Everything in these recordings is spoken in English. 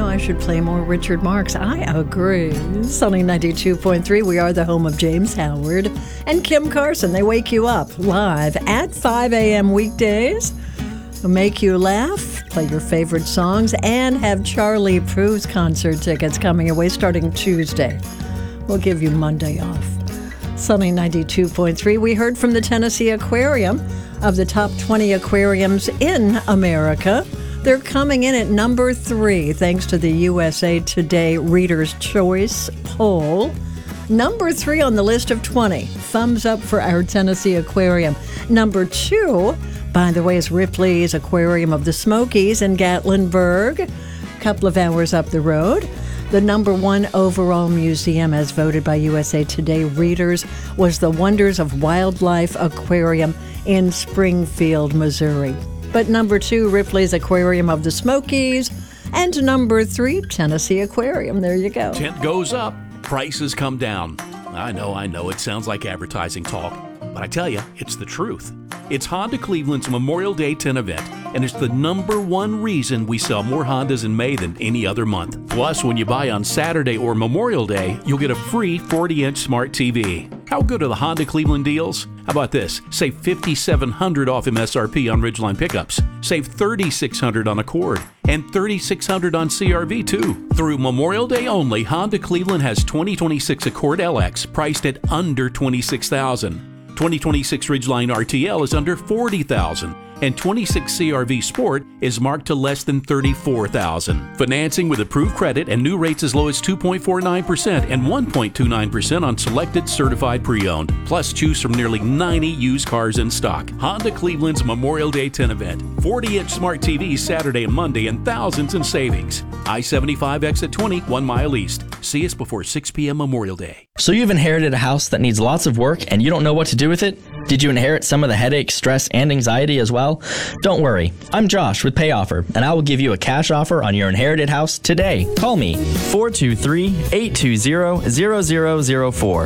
I should play more Richard Marx. I agree. Sunny 92.3, we are the home of James Howard and Kim Carson. They wake you up live at 5 a.m. weekdays. They'll make you laugh, play your favorite songs, and have Charlie Puth's concert tickets coming away starting Tuesday. We'll give you Monday off. Sunny 92.3, we heard from the Tennessee Aquarium of the top 20 aquariums in America. They're coming in at number 3, thanks to the USA Today Reader's Choice poll. Number 3 on the list of 20. Thumbs up for our Tennessee Aquarium. Number 2, by the way, is Ripley's Aquarium of the Smokies in Gatlinburg, a couple of hours up the road. The number 1 overall museum, as voted by USA Today readers, was the Wonders of Wildlife Aquarium in Springfield, Missouri. But number 2, Ripley's Aquarium of the Smokies. And number 3, Tennessee Aquarium. There you go. Tent goes up, prices come down. I know, it sounds like advertising talk, but I tell you, it's the truth. It's Honda Cleveland's Memorial Day tent event, and it's the number 1 reason we sell more Hondas in May than any other month. Plus, when you buy on Saturday or Memorial Day, you'll get a free 40-inch smart TV. How good are the Honda Cleveland deals? How about this? Save $5,700 off MSRP on Ridgeline pickups. Save $3,600 on Accord and $3,600 on CRV too. Through Memorial Day only, Honda Cleveland has 2026 Accord LX priced at under $26,000. 2026 Ridgeline RTL is under $40,000, and 26 CRV Sport is marked to less than $34,000. Financing with approved credit and new rates as low as 2.49% and 1.29% on selected certified pre-owned. Plus, choose from nearly 90 used cars in stock. Honda Cleveland's Memorial Day 10 event. 40-inch smart TVs Saturday and Monday and thousands in savings. I-75 exit 20, 1 mile east. See us before 6 p.m. Memorial Day. So you've inherited a house that needs lots of work and you don't know what to do with it? Did you inherit some of the headache, stress, and anxiety as well? Don't worry. I'm Josh with Pay Offer, and I will give you a cash offer on your inherited house today. Call me, 423-820-0004.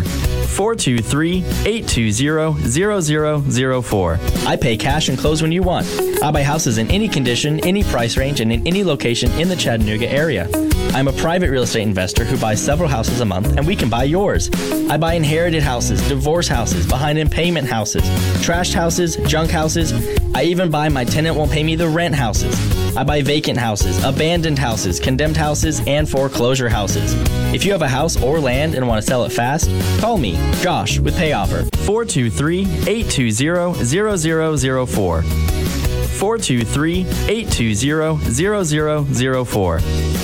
423-820-0004. I pay cash and close when you want. I buy houses in any condition, any price range, and in any location in the Chattanooga area. I'm a private real estate investor who buys several houses a month, and we can buy yours. I buy inherited houses, divorce houses, behind in payment houses, trashed houses, junk houses. I even buy my tenant won't pay me the rent houses. I buy vacant houses, abandoned houses, condemned houses, and foreclosure houses. If you have a house or land and want to sell it fast, call me, Josh, with Pay Offer, 423-820-0004. 423-820-0004.